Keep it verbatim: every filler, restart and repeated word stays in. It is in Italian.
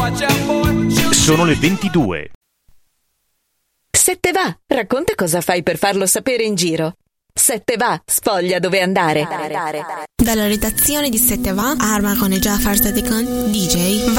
Sono le ventidue. Se te va, racconta cosa fai per farlo sapere in giro. Se te va, sfoglia dove andare. Dalla redazione di Se te va, Arma con e Jafar Sadekan, D J